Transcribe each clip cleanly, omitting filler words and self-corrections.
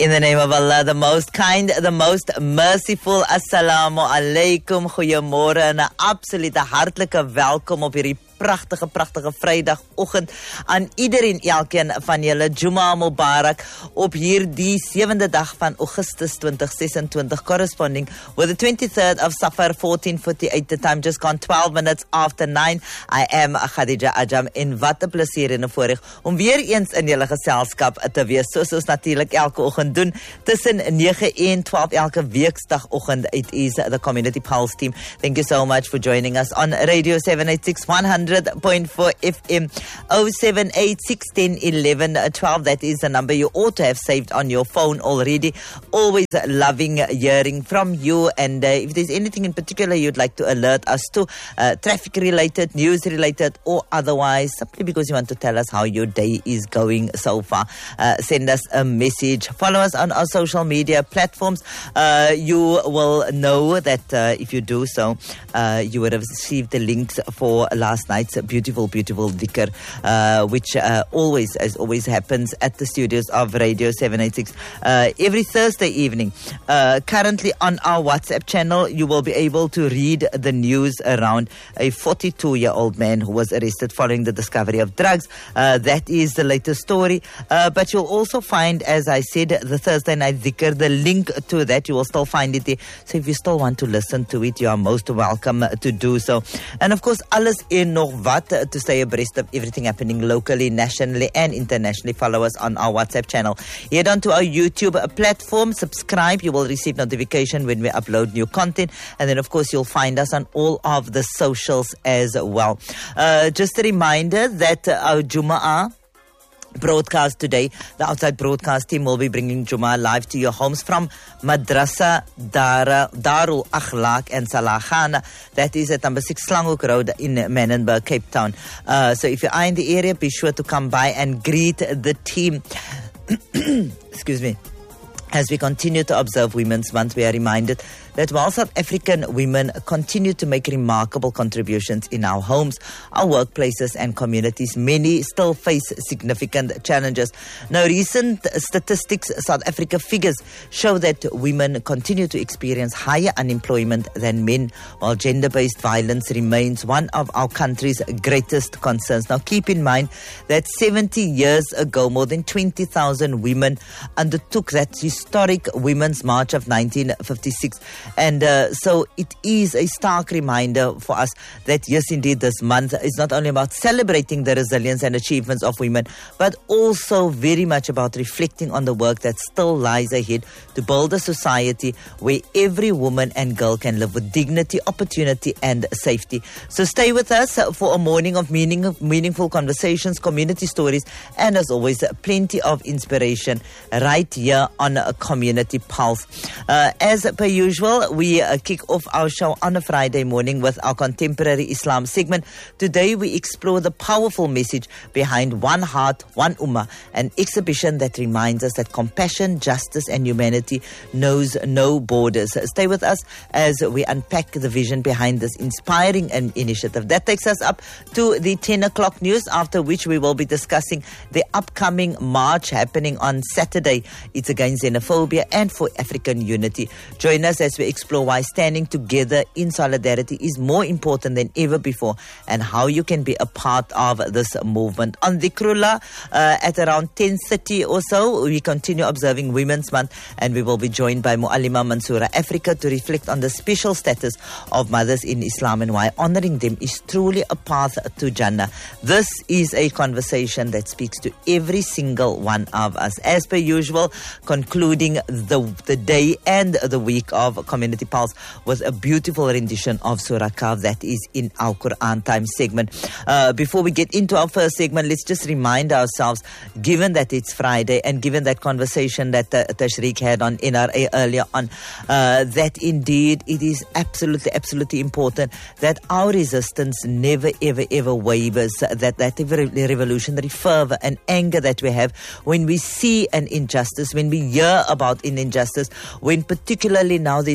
In the name of Allah, the most kind, the most merciful. Assalamu alaikum, goeiemorgen en 'n absolute hartlike welkom op hierdie prachtige Vrydagoggend aan iedereen, elkeen van julle. Juma Mubarak op hierdie 7de dag van Augustus 2026, corresponding with the 23rd of Safar 1448. The time just gone 12 minutes after 9. I am Khadija Ajam en wat 'n plesier en 'n voorreg om weer eens in julle geselskap te wees, soos ons natuurlik elke oggend doen tussen 9 en 12 elke weekdagoggend. It is the Community Pulse team. Thank you so much for joining us on Radio 786 100.4 FM 078 10 11 12. That is the number you ought to have saved on your phone already. Always loving hearing from you, and if there's anything in particular you'd like to alert us to, traffic related, news related, or otherwise, simply because you want to tell us how your day is going so far, send us a message. Follow us on our social media platforms. You will know that if you do so, you would have received the links for last night's beautiful dhikr, which always happens at the studios of Radio 786 every Thursday evening. Currently on our WhatsApp channel, you will be able to read the news around a 42-year-old man who was arrested following the discovery of drugs. That is the latest story. But you'll also find, as I said, the Thursday night dhikr, the link to that, you will still find it there. So if you still want to listen to it, you are most welcome to do so. And of course, alles en nog wat, to stay abreast of everything happening locally, nationally and internationally. Follow us on our WhatsApp channel. Head on to our YouTube platform, subscribe. You will receive notification when we upload new content. And then of course, you'll find us on all of the socials as well. Just a reminder that our Jum'ah broadcast today, the outside broadcast team will be bringing Juma live to your homes from Madrasa Darul Akhlaq and Salahana. That is at number 6 Slanghoek Road in Menenberg, Cape Town. So if you are in the area, be sure to come by and greet the team. Excuse me. As we continue to observe Women's Month, we are reminded that while South African women continue to make remarkable contributions in our homes, our workplaces and communities, many still face significant challenges. Now, recent statistics, South Africa figures show that women continue to experience higher unemployment than men, while gender-based violence remains one of our country's greatest concerns. Now, keep in mind that 70 years ago, more than 20,000 women undertook that historic Women's March of 1956. And so it is a stark reminder for us that, yes, indeed, this month is not only about celebrating the resilience and achievements of women, but also very much about reflecting on the work that still lies ahead to build a society where every woman and girl can live with dignity, opportunity, and safety. So stay with us for a morning of meaningful conversations, community stories, and as always, plenty of inspiration right here on Community Pulse. As per usual, we kick off our show on a Friday morning with our Contemporary Islam segment. Today we explore the powerful message behind One Heart, One Ummah, an exhibition that reminds us that compassion, justice and humanity knows no borders. Stay with us as we unpack the vision behind this inspiring initiative. That takes us up to the 10 o'clock news, after which we will be discussing the upcoming march happening on Saturday. It's against xenophobia and for African unity. Join us as we explore why standing together in solidarity is more important than ever before, and how you can be a part of this movement. On Dhikrullah, at around 10:30 or so, we continue observing Women's Month, and we will be joined by Muallima Mansoura Africa to reflect on the special status of mothers in Islam and why honoring them is truly a path to Jannah. This is a conversation that speaks to every single one of us. As per usual, concluding the day and the week of Community Pulse with a beautiful rendition of Surah Kahf that is in our Quran Time segment. Before we get into our first segment, let's just remind ourselves, given that it's Friday and given that conversation that Tashriq had on NRA earlier on, that indeed it is absolutely important that our resistance never ever wavers, that revolutionary fervor and anger that we have when we see an injustice, when we hear about an injustice, when particularly now there's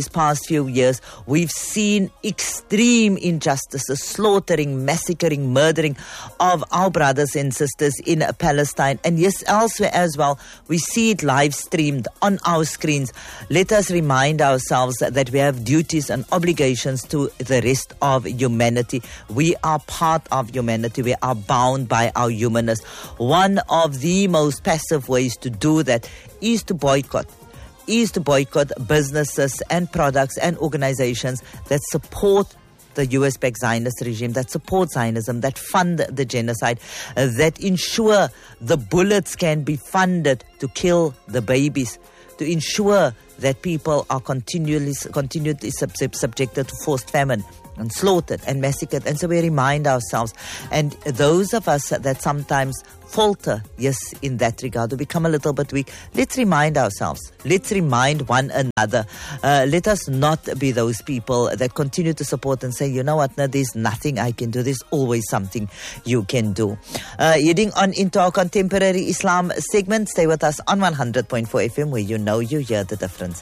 these past few years, we've seen extreme injustices, slaughtering, massacring, murdering of our brothers and sisters in Palestine, and yes, elsewhere as well. We see it live streamed on our screens. Let us remind ourselves that we have duties and obligations to the rest of humanity. We are part of humanity. We are bound by our humanness. One of the most passive ways to do that is to boycott businesses and products and organizations that support the US-backed Zionist regime, that support Zionism, that fund the genocide, that ensure the bullets can be funded to kill the babies, to ensure that people are continually subjected to forced famine and slaughtered and massacred. And so we remind ourselves, and those of us that sometimes falter, yes, in that regard, to become a little bit weak, let's remind ourselves, let's remind one another. Let us not be those people that continue to support and say, you know what, no, there's nothing I can do, there's always something you can do. Heading on into our Contemporary Islam segment, stay with us on 100.4 FM, where you know you hear the difference.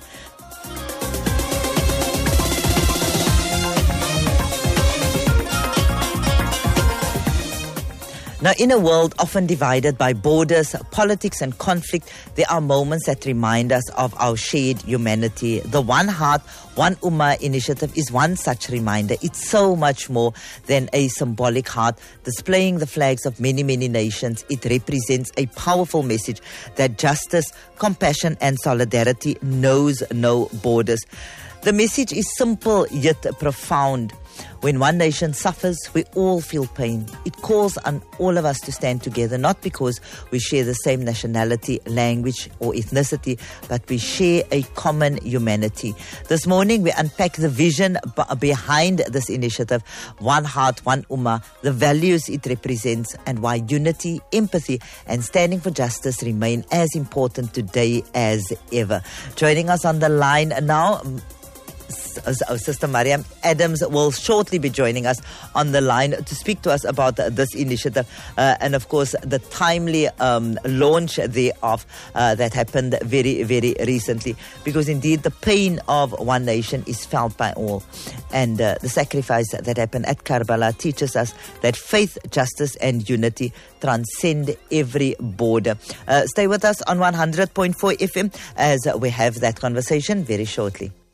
Now, in a world often divided by borders, politics and conflict, there are moments that remind us of our shared humanity. The One Heart, One Ummah initiative is one such reminder. It's so much more than a symbolic heart displaying the flags of many, many nations. It represents a powerful message that justice, compassion and solidarity knows no borders. The message is simple yet profound. When one nation suffers, we all feel pain. It calls on all of us to stand together, not because we share the same nationality, language, or ethnicity, but we share a common humanity. This morning, we unpack the vision behind this initiative, One Heart, One Ummah, the values it represents, and why unity, empathy, and standing for justice remain as important today as ever. Joining us on the line now, Sister Mariam Adams will shortly be joining us on the line to speak to us about this initiative and of course the timely launch thereof that happened very, very recently, because indeed the pain of one nation is felt by all, and the sacrifice that happened at Karbala teaches us that faith, justice and unity transcend every border. Stay with us on 100.4 FM as we have that conversation very shortly.